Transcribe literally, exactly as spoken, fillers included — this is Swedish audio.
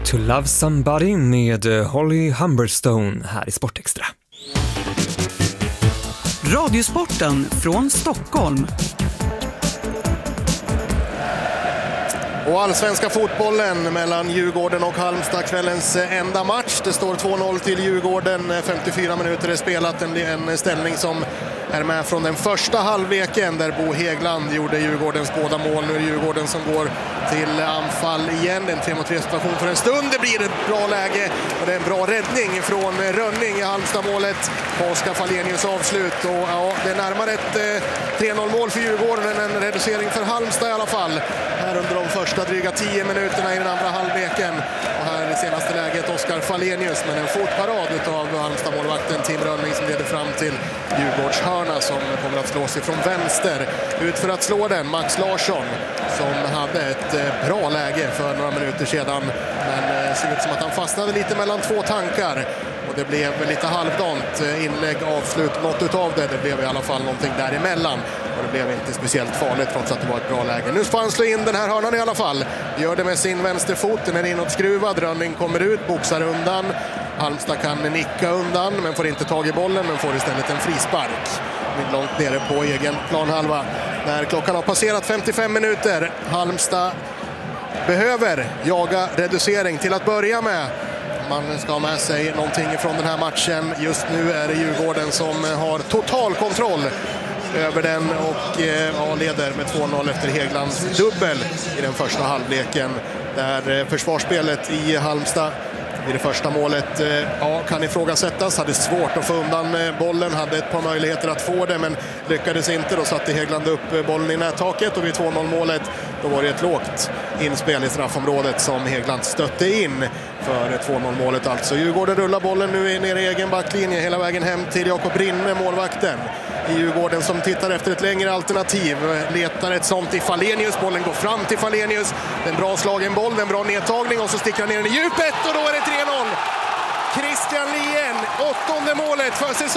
To Love Somebody med Holly Humberstone här i Sportextra. Radiosporten från Stockholm. Och allsvenska fotbollen mellan Djurgården och Halmstad, kvällens enda match. Det står två noll till Djurgården, femtiofyra minuter är spelat, en, en ställning som är med från den första halvleken där Bo Häggland gjorde Djurgårdens båda mål. Nu är det Djurgården som går till anfall igen, en tre mot tre situation för en stund. Det blir ett bra läge och det är en bra räddning från Rönning i Halmstad-målet på Oskar Fallenius avslut. Och ja, det är närmare ett eh, tre noll mål för Djurgården än en reducering för Halmstad i alla fall. Här under de första dryga tio minuterna i den andra halvleken. Och här i senaste läget Oskar Fallenius, men en fotparad av Halmstad-målvakten Tim Rönning som leder fram till Djurgårds hörna som kommer att slås ifrån vänster. Ut för att slå den Max Larsson som hade ett eh, bra läge för några minuter sedan. Men eh, ser ut som att han fastnade lite mellan två tankar. Och det blev lite halvdant inlägg, avslut, något utav det. Det blev i alla fall någonting däremellan. Och det blev inte speciellt farligt trots att det var ett bra läge. Nu får han slå in den här hörnan i alla fall. Gör det med sin vänsterfot, den är inåtskruvad. Rönning kommer ut, boxar undan. Halmstad kan nicka undan men får inte tag i bollen, men får istället en frispark. Långt nere på egen planhalva. När klockan har passerat femtiofem minuter. Halmstad behöver jaga reducering till att börja med. Man ska ha med sig någonting från den här matchen. Just nu är det Djurgården som har total kontroll över den och ja, leder med två noll efter Hägglands dubbel i den första halvleken. Där försvarsspelet i Halmstad i det första målet ja, kan ifrågasättas. Hade svårt att få undan bollen, hade ett par möjligheter att få det men lyckades inte. Då satte Häggland upp bollen i nättaket och vid två noll målet då var det ett lågt inspel i straffområdet som Häggland stötte in för två noll målet alltså. Djurgården rullar bollen nu ner i egen backlinje hela vägen hem till Jakob Rinne, målvakten i Djurgården som tittar efter ett längre alternativ. Letar ett sånt i Fallenius, bollen går fram till Fallenius. En bra slagen boll, en bra nedtagning och så sticker han ner den i djupet och då är det tre noll. Christian Lien, åttonde målet för säsongen.